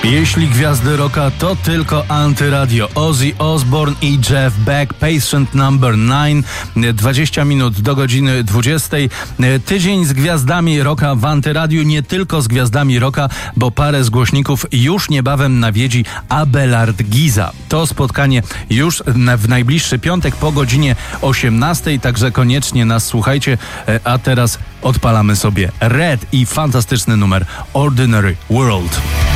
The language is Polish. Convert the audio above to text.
Jeśli gwiazdy rocka, to tylko Antyradio. Ozzy Osbourne i Jeff Beck, Patient Number 9, 20 minut do godziny 20. Tydzień z gwiazdami rocka w Antyradiu, nie tylko z gwiazdami rocka, bo parę z głośników już niebawem nawiedzi Abelard Giza. To spotkanie już w najbliższy piątek po godzinie 18, także koniecznie nas słuchajcie, a teraz odpalamy sobie Red i fantastyczny numer Ordinary World.